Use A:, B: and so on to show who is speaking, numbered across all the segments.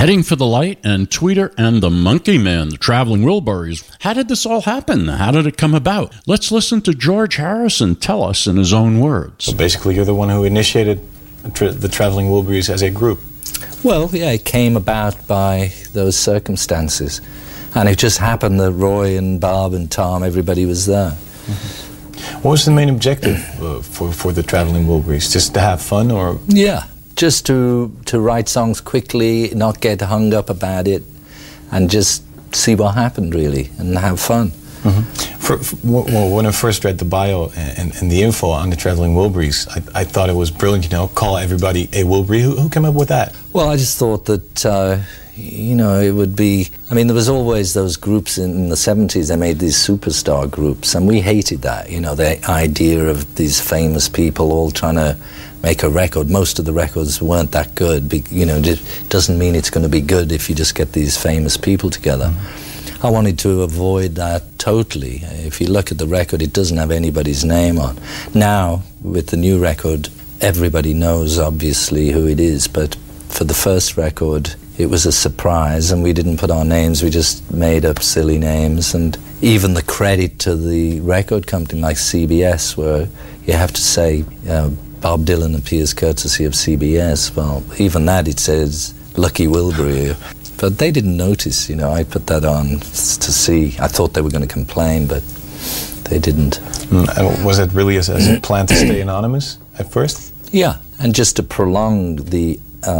A: Heading for the Light and Tweeter and the Monkey Man, the Traveling Wilburys. How did this all happen? How did it come about? Let's listen to George Harrison tell us in his own words.
B: So basically, you're the one who initiated the Traveling Wilburys as a group.
C: Well, yeah, it came about by those circumstances. And it just happened that Roy and Bob and Tom, everybody was there.
B: Mm-hmm. What was the main objective for the Traveling Wilburys? Just to have fun, or...?
C: Yeah, just to write songs quickly, not get hung up about it, and just see what happened, really, and have fun.
B: Mm-hmm. When I first read the bio and the info on the Traveling Wilburys, I thought it was brilliant, call everybody a Wilbury. Who came up with that?
C: Well, I just thought that, it would be... I mean, there was always those groups in the 70s, they made these superstar groups, and we hated that, the idea of these famous people all trying to make a record. Most of the records weren't that good, it doesn't mean it's going to be good if you just get these famous people together. Mm-hmm. I wanted to avoid that totally. If you look at the record, it doesn't have anybody's name on. Now, with the new record, everybody knows, obviously, who it is, but for the first record, it was a surprise, and we didn't put our names, we just made up silly names, and even the credit to the record company, like CBS, where you have to say, Bob Dylan appears courtesy of CBS. Well, even that, it says Lucky Wilbury. But they didn't notice, I put that on to see. I thought they were going to complain, but they didn't.
B: Was it really as a plan to stay anonymous at first?
C: Yeah, and just to prolong the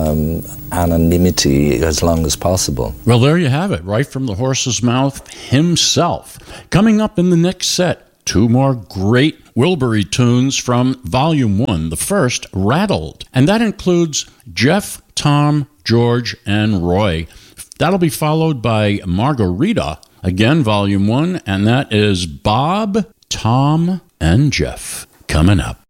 C: anonymity as long as possible.
A: Well, there you have it, right from the horse's mouth himself. Coming up in the next set, 2 more great Wilbury tunes from Volume 1. The first, Rattled, and that includes Jeff, Tom, George, and Roy. That'll be followed by Margarita, again, Volume 1, and that is Bob, Tom, and Jeff coming up.